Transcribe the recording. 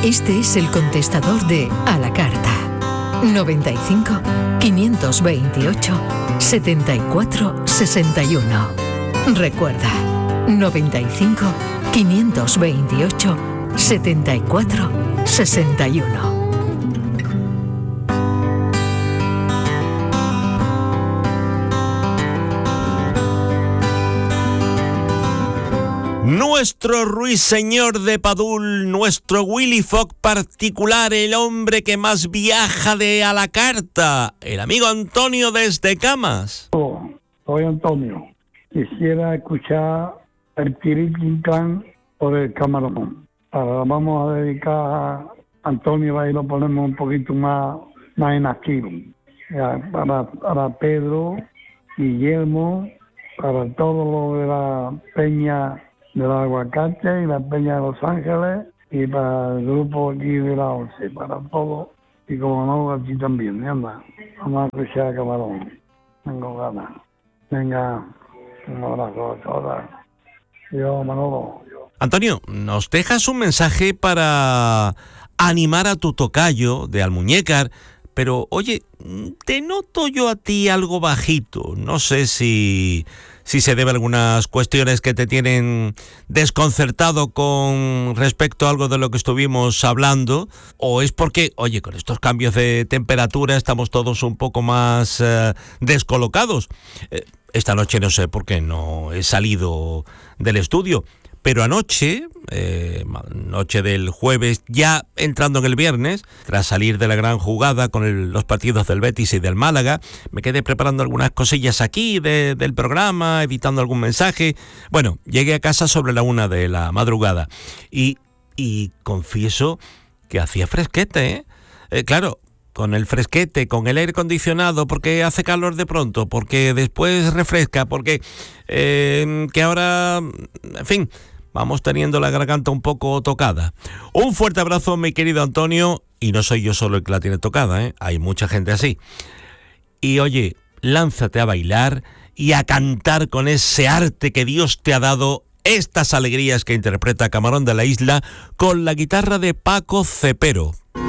Este es el contestador de A la Carta. 95 528 74 61. Recuerda, 95 528 74 61. Nuestro ruiseñor de Padul, nuestro Willy Fogg particular, el hombre que más viaja de A la Carta, el amigo Antonio desde Camas. Soy Antonio. Quisiera escuchar el Tiriquincán por el Camarón. Ahora vamos a dedicar a Antonio, ahí lo ponemos un poquito más en activo. Para Pedro, Guillermo, para todo lo de la Peña del Aguacate y la Peña de Los Ángeles, y para el grupo aquí de la ONCE, para todo, y como no, aquí también, anda, vamos a escuchar a Camarón, tengo ganas. Venga, un abrazo a todas. Yo, Manolo. Antonio, nos dejas un mensaje para animar a tu tocayo de Almuñécar, pero oye, te noto yo a ti algo bajito, no sé si se debe a algunas cuestiones que te tienen desconcertado con respecto a algo de lo que estuvimos hablando, o es porque, oye, con estos cambios de temperatura estamos todos un poco más descolocados. Esta noche no sé por qué no he salido del estudio, pero anoche, noche del jueves, ya entrando en el viernes, tras salir de la gran jugada con los partidos del Betis y del Málaga, me quedé preparando algunas cosillas aquí del programa, editando algún mensaje. Bueno, llegué a casa sobre la 1 de la madrugada y confieso que hacía fresquete, claro, con el fresquete, con el aire acondicionado, porque hace calor de pronto, porque después refresca, porque que ahora, en fin, vamos teniendo la garganta un poco tocada. Un fuerte abrazo, mi querido Antonio, y no soy yo solo el que la tiene tocada, hay mucha gente así. Y oye, lánzate a bailar y a cantar con ese arte que Dios te ha dado, estas alegrías que interpreta Camarón de la Isla con la guitarra de Paco Cepero.